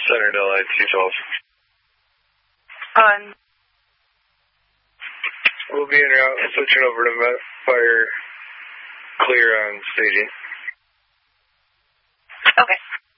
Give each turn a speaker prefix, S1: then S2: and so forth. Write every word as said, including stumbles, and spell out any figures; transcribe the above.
S1: Center Delhi two twelve.
S2: On.
S1: We'll be en route, switching over to fire clear on staging.
S2: Okay.